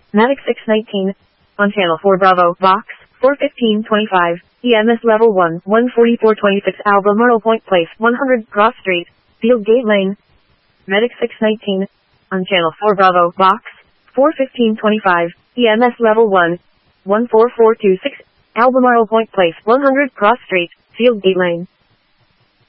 Matic 619. On channel 4 Bravo, Vox, 41525. EMS level 1, 14426 Albemarle Point Place, 100 Cross Street, Field Gate Lane. Medic 619. On channel 4 Bravo, Vox, 41525. EMS level 1, 14426. Albemarle Point Place, 100 Cross Street, Field Gate Lane.